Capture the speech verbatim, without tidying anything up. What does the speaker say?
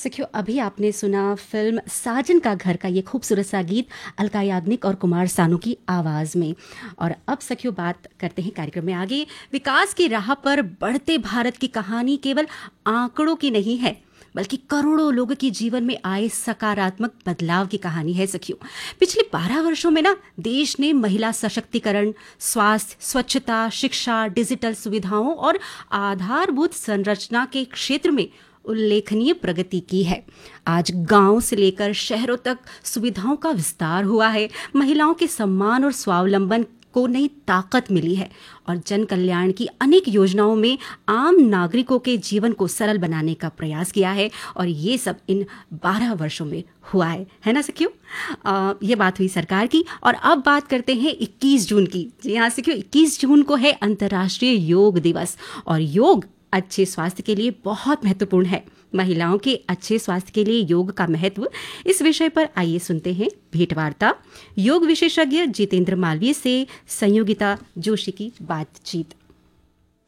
सखियो, अभी आपने सुना फिल्म साजन का घर का ये खूबसूरत सा गीत अलका याग्निक और कुमार सानू की आवाज़ में। और अब सखियो बात करते हैं कार्यक्रम में आगे। विकास की राह पर बढ़ते भारत की कहानी केवल आंकड़ों की नहीं है, बल्कि करोड़ों लोगों के जीवन में आए सकारात्मक बदलाव की कहानी है सखियों। पिछले बारह वर्षों में ना देश ने महिला सशक्तिकरण, स्वास्थ्य, स्वच्छता, शिक्षा, डिजिटल सुविधाओं और आधारभूत संरचना के क्षेत्र में उल्लेखनीय प्रगति की है। आज गांव से लेकर शहरों तक सुविधाओं का विस्तार हुआ है। महिलाओं के सम्मान और स्वावलंबन को नई ताकत मिली है और जन कल्याण की अनेक योजनाओं में आम नागरिकों के जीवन को सरल बनाने का प्रयास किया है। और ये सब इन बारह वर्षों में हुआ है है ना सखियों। अ, ये बात हुई सरकार की। और अब बात करते हैं इक्कीस जून की। जी हाँ सखियों, इक्कीस जून को है अंतर्राष्ट्रीय योग दिवस। और योग अच्छे स्वास्थ्य के लिए बहुत महत्वपूर्ण है। महिलाओं के अच्छे स्वास्थ्य के लिए योग का महत्व, इस विषय पर आइए सुनते हैं भेंटवार्ता योग विशेषज्ञ जितेंद्र मालवीय से संयोगिता जोशी की बातचीत।